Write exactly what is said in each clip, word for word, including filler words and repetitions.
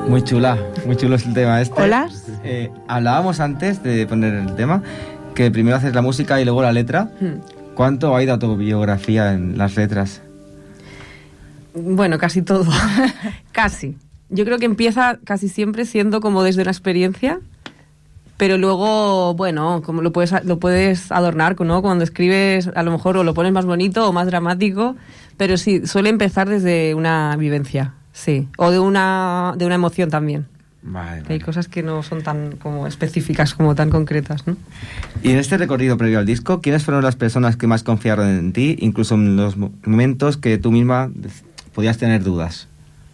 Muy chula, muy chulo es el tema este. Hola. Eh, hablábamos antes de poner el tema que primero haces la música y luego la letra. Hmm. ¿Cuánto hay de autobiografía en las letras? Bueno, casi todo. Casi. Yo creo que empieza casi siempre siendo como desde una experiencia, pero luego, bueno, como lo puedes, lo puedes adornar, ¿no? Cuando escribes, a lo mejor o lo pones más bonito o más dramático, pero sí, suele empezar desde una vivencia, sí. O de una, de una emoción también. Vale, vale. Hay cosas que no son tan como específicas, como tan concretas, ¿no? Y en este recorrido previo al disco, ¿quiénes fueron las personas que más confiaron en ti, incluso en los momentos que tú misma podías tener dudas?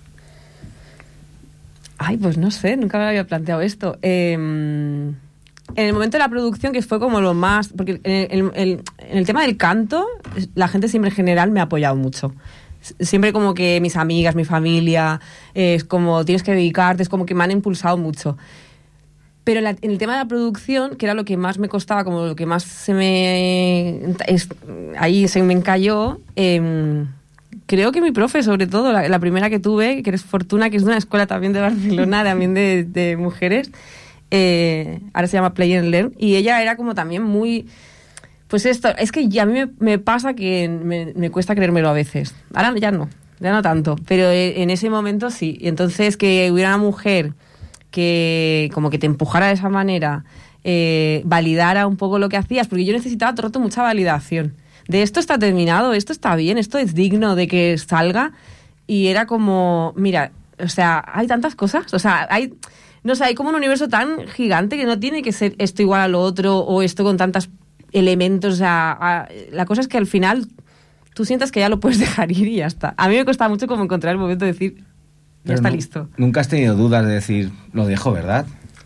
Ay, pues no sé, nunca me había planteado esto. Eh, en el momento de la producción, que fue como lo más... Porque en el, el, en el tema del canto, la gente siempre en general me ha apoyado mucho. Siempre como que mis amigas, mi familia, eh, es como tienes que dedicarte, es como que me han impulsado mucho. Pero la, en el tema de la producción, que era lo que más me costaba, como lo que más se me... Es, ahí se me encalló... Eh, creo que mi profe, sobre todo, la, la primera que tuve, que eres Fortuna, que es de una escuela también de Barcelona, también de, de mujeres, eh, ahora se llama Play and Learn, y ella era como también muy... Pues esto, es que ya a mí me, me pasa que me, me cuesta creérmelo a veces. Ahora ya no, ya no tanto, pero en ese momento sí. Y entonces que hubiera una mujer que como que te empujara de esa manera, eh, validara un poco lo que hacías, porque yo necesitaba todo el rato mucha validación. De esto está terminado, esto está bien, esto es digno de que salga. Y era como, mira, o sea, hay tantas cosas, o sea, hay, no sé, hay como un universo tan gigante que no tiene que ser esto igual a lo otro o esto con tantos elementos. O sea, a, la cosa es que al final tú sientas que ya lo puedes dejar ir y ya está. A mí me costaba mucho como encontrar el momento de decir, ya Pero está no, listo. Nunca has tenido dudas de decir, lo dejo, ¿verdad?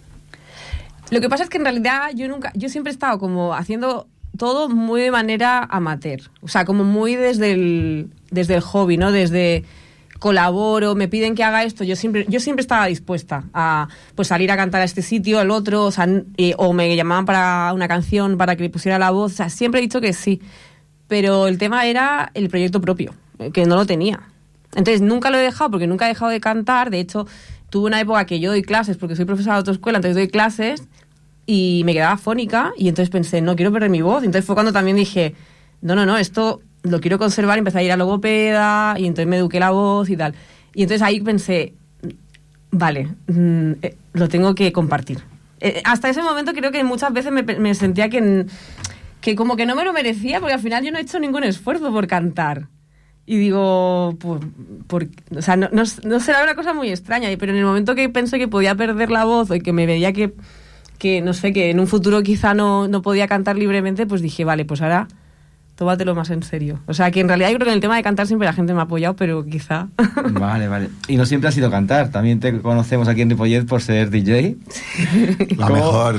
Lo que pasa es que en realidad yo nunca, yo siempre he estado como haciendo... todo muy de manera amateur, o sea, como muy desde el, desde el hobby, ¿no? Desde colaboro, me piden que haga esto, yo siempre, yo siempre estaba dispuesta a pues salir a cantar a este sitio, al otro, o sea, eh, o me llamaban para una canción para que le pusiera la voz, o sea, siempre he dicho que sí, pero el tema era el proyecto propio, que no lo tenía. Entonces nunca lo he dejado porque nunca he dejado de cantar, de hecho, tuve una época que yo doy clases porque soy profesora de autoescuela, entonces doy clases y me quedaba fónica y entonces pensé, no quiero perder mi voz. Entonces fue cuando también dije, no, no, no, esto lo quiero conservar, empecé a ir a logopeda y entonces me eduqué la voz y tal. Y entonces ahí pensé, vale, mmm, eh, lo tengo que compartir. Eh, hasta ese momento creo que muchas veces me, me sentía que, que como que no me lo merecía porque al final yo no he hecho ningún esfuerzo por cantar. Y digo, por, por, o sea, no, no, no será una cosa muy extraña, pero en el momento que pensé que podía perder la voz o que me veía que... que no sé, que en un futuro quizá no, no podía cantar libremente, pues dije, vale, pues ahora tómatelo más en serio. O sea, que en realidad yo creo que en el tema de cantar siempre la gente me ha apoyado, pero quizá... Vale, vale. Y no siempre has ido a cantar, también te conocemos aquí en Ripollet por ser D J. La mejor.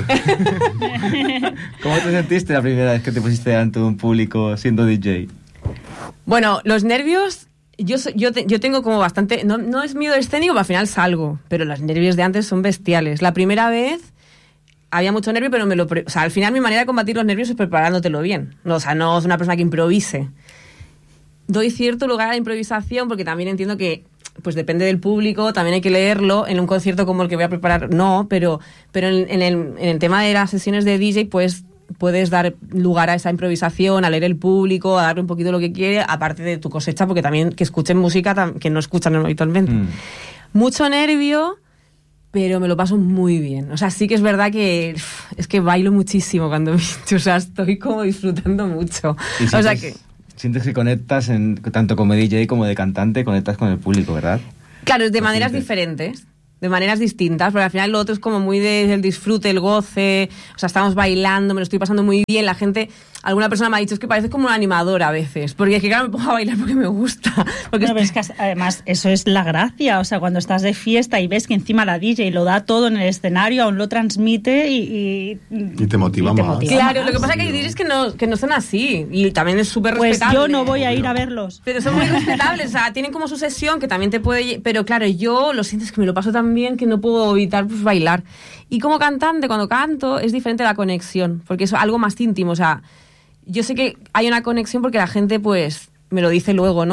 ¿Cómo te sentiste la primera vez que te pusiste delante de un público siendo D J? Bueno, los nervios... Yo, yo, te, yo tengo como bastante... No, no es miedo escénico, pero al final salgo. Pero los nervios de antes son bestiales. La primera vez... había mucho nervio, pero me lo... Pre- o sea, al final mi manera de combatir los nervios es preparándotelo bien. No, o sea, no es una persona que improvise. Doy cierto lugar a la improvisación porque también entiendo que pues depende del público, también hay que leerlo. En un concierto como el que voy a preparar, no, pero, pero en, en, el, en el tema de las sesiones de D J, pues puedes dar lugar a esa improvisación, a leer el público, a darle un poquito lo que quiere, aparte de tu cosecha, porque también que escuchen música que no escuchan habitualmente. Mm. Mucho nervio... pero me lo paso muy bien. O sea, sí que es verdad que es que bailo muchísimo cuando o sea, estoy como disfrutando mucho. Sientes, o sea que sientes que conectas en, tanto como D J como de cantante, conectas con el público, ¿verdad? Claro, de maneras diferentes, de maneras distintas, porque al final lo otro es como muy del disfrute, el goce, o sea, estamos bailando, me lo estoy pasando muy bien, la gente... Alguna persona me ha dicho, es que parece como una animadora a veces, porque es que claro, me pongo a bailar porque me gusta. Porque bueno, es que además eso es la gracia, o sea, cuando estás de fiesta y ves que encima la D J lo da todo en el escenario, aún lo transmite y... Y, y te motiva y te más. Motiva claro, más. Lo que pasa es que hay D Js que no, que no son así, y también es súper pues respetable. Pues yo no voy a ir a verlos. Pero son muy respetables, o sea, tienen como su sesión que también te puede... Pero claro, yo lo siento, es que me lo paso tan bien que no puedo evitar pues, bailar. Y como cantante, cuando canto, es diferente la conexión, porque es algo más íntimo, o sea... Yo sé que hay una conexión porque la gente, pues, me lo dice luego, ¿no?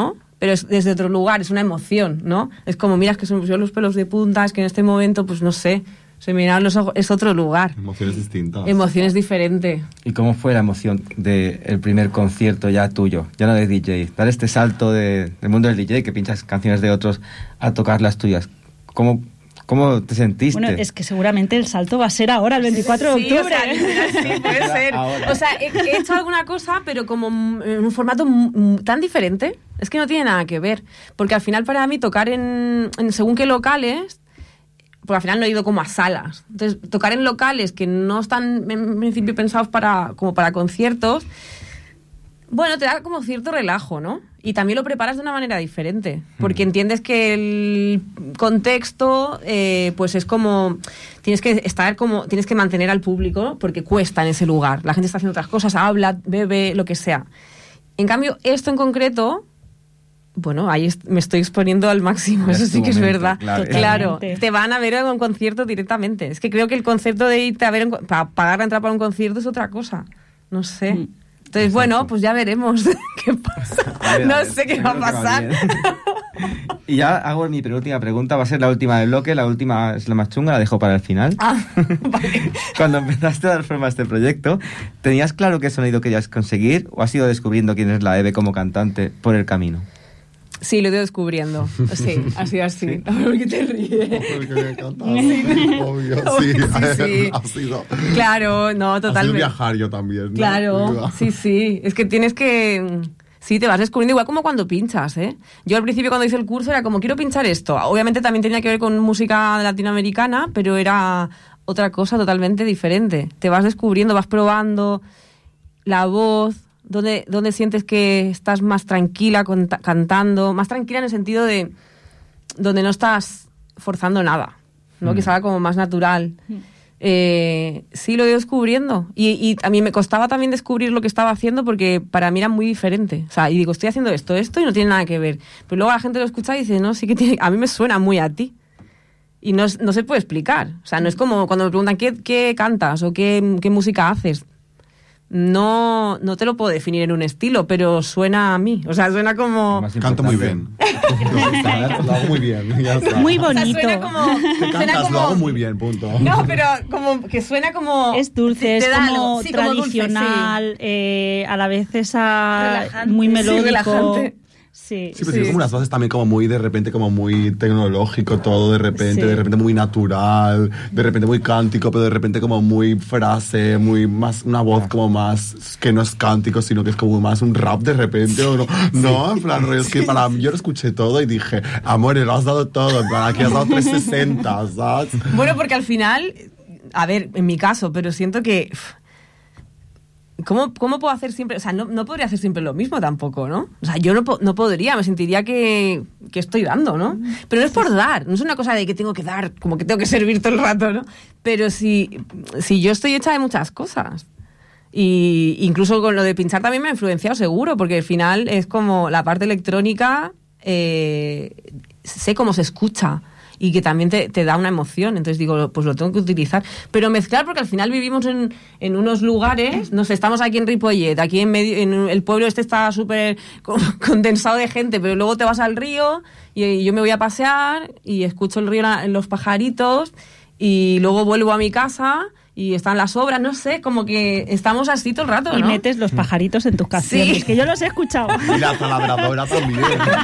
pero es desde otro lugar, es una emoción, ¿no? Es como, miras que se me pusieron los pelos de punta, es que en este momento, pues no sé, se me miraron los ojos, es otro lugar. Emociones distintas. Emociones diferentes. ¿Y cómo fue la emoción del primer concierto ya tuyo, ya no de D J? Dar este salto de, del mundo del D J, que pinchas canciones de otros, a tocar las tuyas. ¿Cómo, cómo te sentiste? Bueno, es que seguramente el salto va a ser ahora, el veinticuatro Sí, de octubre. o sea, sí, puede ser. Ahora. O sea, he, he hecho alguna cosa, pero como en un formato m- tan diferente, es que no tiene nada que ver. Porque al final para mí tocar en, en según qué locales, porque al final no he ido como a salas. Entonces, tocar en locales que no están en principio pensados para, como para conciertos, bueno, te da como cierto relajo, ¿no? Y también lo preparas de una manera diferente, porque entiendes que el contexto, eh, pues es como, tienes que estar como, tienes que mantener al público, porque cuesta en ese lugar. La gente está haciendo otras cosas, habla, bebe, lo que sea. En cambio, esto en concreto, bueno, ahí est- me estoy exponiendo al máximo, Ya eso es sí tu que es momento, verdad. claro. Claro, Totalmente. te van a ver en un concierto directamente. Es que creo que el concepto de irte a ver, en co- para pagar la entrada para un concierto es otra cosa. No sé. Mm. Entonces, Exacto. bueno, pues ya veremos qué pasa. A ver, a No ver, sé qué va a seguro que pasar. bien. Y ya hago mi penúltima pregunta, va a ser la última del bloque, la última es la más chunga, la dejo para el final. Ah, vale. Cuando empezaste a dar forma a este proyecto, ¿tenías claro qué sonido querías conseguir o has ido descubriendo quién es la Eve como cantante por el camino? Sí, lo he ido descubriendo. Sí, ha sido así. ¿Por qué te ríes? Porque me encanta. Obvio, sí. Sí, sí. Ha sido... Claro, no, Ha sido totalmente. viajar yo también, ¿no? Claro, sí, sí. Es que tienes que... Sí, te vas descubriendo igual como cuando pinchas, ¿eh? Yo al principio cuando hice el curso era como, quiero pinchar esto. Obviamente también tenía que ver con música latinoamericana, pero era otra cosa totalmente diferente. Te vas descubriendo, vas probando la voz, dónde, dónde sientes que estás más tranquila conta- cantando, más tranquila en el sentido de donde no estás forzando nada, ¿no? Mm. Que salga como más natural. Eh, sí, lo he ido descubriendo. Y, y a mí me costaba también descubrir lo que estaba haciendo porque para mí era muy diferente. O sea, y digo, estoy haciendo esto, esto y no tiene nada que ver. Pero luego la gente lo escucha y dice, no, sí que tiene... A mí me suena muy a ti. Y no, es- no se puede explicar. O sea, no es como cuando me preguntan qué, qué cantas o qué, qué música haces. No, no te lo puedo definir en un estilo, pero suena a mí. O sea, suena como... Más Canto muy importante. bien. Lo hago muy bien, ya está. Muy O sea, bonito. suena como... ¿Qué suena cantas? como- Lo hago muy bien, punto. No, pero como que suena como... Es dulce, te es da como algo. Sí, como dulce, sí. tradicional, eh, a la vez esa Relajante. muy Sí, melódico. relajante. Sí, Sí, pero Sí. tiene como unas voces también como muy, de repente, como muy tecnológico todo, de repente, Sí. de repente muy natural, de repente muy cántico, pero de repente como muy frase, muy más, una voz como más, que no es cántico, sino que es como más un rap de repente, o no, no, en plan, rollo, es que para mí, yo lo escuché todo y dije, amor, lo has dado todo, en plan, aquí has dado trescientos sesenta, ¿sabes? Bueno, porque al final, a ver, en mi caso, pero siento que... uf, ¿Cómo, ¿Cómo puedo hacer siempre? O sea, no, no podría hacer siempre lo mismo tampoco, ¿no? O sea, yo no, po- no podría, me sentiría que, que estoy dando, ¿no? Pero no es por dar, no es una cosa de que tengo que dar, como que tengo que servir todo el rato, ¿no? Pero si, si yo estoy hecha de muchas cosas. Y incluso con lo de pinchar también me ha influenciado seguro, porque al final es como la parte electrónica, eh, sé cómo se escucha y que también te, te da una emoción, entonces digo, pues lo tengo que utilizar, pero mezclar porque al final vivimos en, en unos lugares, no sé, estamos aquí en Ripollet, aquí en medio, en el pueblo este está súper co- condensado de gente, pero luego te vas al río y, y yo me voy a pasear y escucho el río, la- los pajaritos y luego vuelvo a mi casa y están las obras, no sé, como que estamos así todo el rato, Y ¿no? metes los pajaritos en tus canciones, Sí. que yo los he escuchado. Y la palabradora también.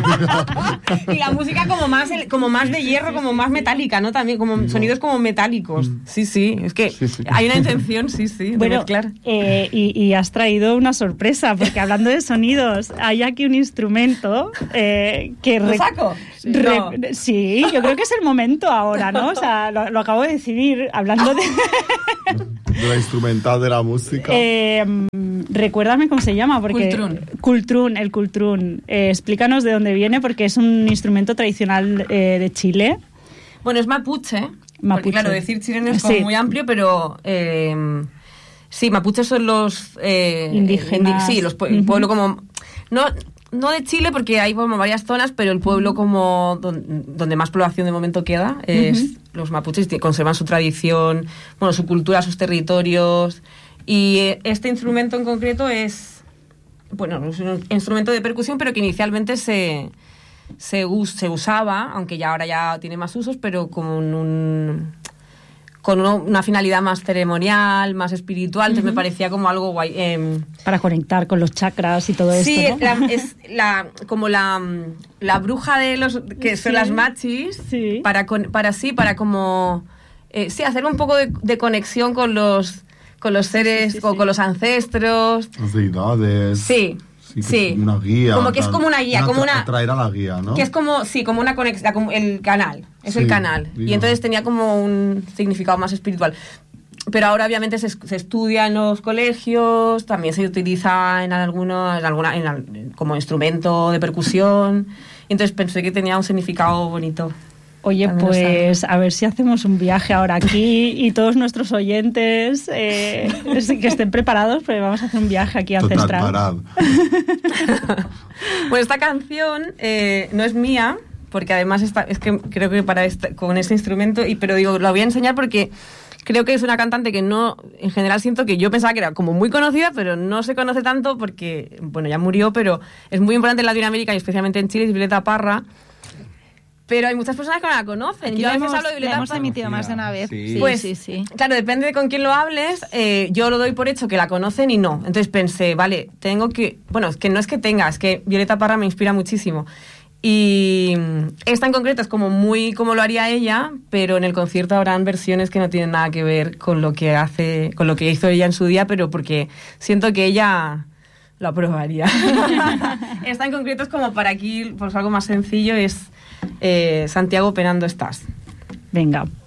Y la música como más el- como más de hierro, como más metálica, ¿no? También como sonidos como metálicos. Sí, sí, es que Sí, sí. hay una intención, sí, sí, de Bueno, mezclar. eh, y, y has traído una sorpresa, porque hablando de sonidos, hay aquí un instrumento eh, que... ¿Lo re- saco? Sí, re- no. sí, yo creo que es el momento ahora, ¿no? O sea, lo, lo acabo de decidir, hablando de... De la instrumental de la música. Eh, mm, recuérdame cómo se llama, porque... Cultrún. Cultrún, el cultrún. Eh, explícanos de dónde viene, porque es un instrumento tradicional eh, de Chile. Bueno, es mapuche. Mapuche. Porque, claro, decir chileno es como Sí. muy amplio, pero... eh, sí, mapuches son los... eh, Indígenas. indi- sí, los pue- el Ujú. pueblo como... No, no de Chile, porque hay como varias zonas, pero el pueblo como don- donde más población de momento queda es Ujú. los mapuches, que conservan su tradición, bueno, su cultura, sus territorios. Y eh, este instrumento en concreto es... Bueno, es un instrumento de percusión, pero que inicialmente se, se, us, se usaba, aunque ya ahora ya tiene más usos, pero con un... con uno, una finalidad más ceremonial, más espiritual, entonces uh-huh. me parecía como algo guay. Eh, Para conectar con los chakras y todo sí, esto, ¿no? Sí, es la, como la, la bruja de los... que sí. son las machis, sí. para, para sí, para como... Eh, sí, hacer un poco de, de conexión con los, con los seres, sí, sí, o sí. con los ancestros. Las deidades. Sí. Sí, sí. Una guía. Como que tal. Es como una guía, una como una... Atraer a la guía, ¿no? Que es como, sí, como una conexión, el canal, es sí, el canal. Digo. Y entonces tenía como un significado más espiritual. Pero ahora obviamente se, se estudia en los colegios, también se utiliza en algunos, en alguna, en, como instrumento de percusión. Y entonces pensé que tenía un significado bonito. Oye, pues a ver si hacemos un viaje ahora aquí y todos nuestros oyentes eh, que estén preparados, porque vamos a hacer un viaje aquí ancestral. Bueno, esta canción eh, no es mía, porque además está, es que creo que para esta, con este instrumento, y pero digo, la voy a enseñar porque creo que es una cantante que no, en general siento que yo pensaba que era como muy conocida, pero no se conoce tanto porque, bueno, ya murió, pero es muy importante en Latinoamérica y especialmente en Chile, es Violeta Parra. Pero hay muchas personas que no la conocen. Aquí yo a veces hemos, hablo de Violeta hemos Parra. emitido más de una vez. Sí. Pues, sí, sí. Claro, depende de con quién lo hables. Eh, yo lo doy por hecho que la conocen y no. Entonces pensé, vale, tengo que... Bueno, es que no es que tenga, es que Violeta Parra me inspira muchísimo. Y esta en concreto es como muy como lo haría ella, pero en el concierto habrán versiones que no tienen nada que ver con lo que hace, con lo que hizo ella en su día, pero porque siento que ella lo aprobaría. Esta en concreto es como para aquí, pues algo más sencillo, es eh, Santiago penando estás. Venga.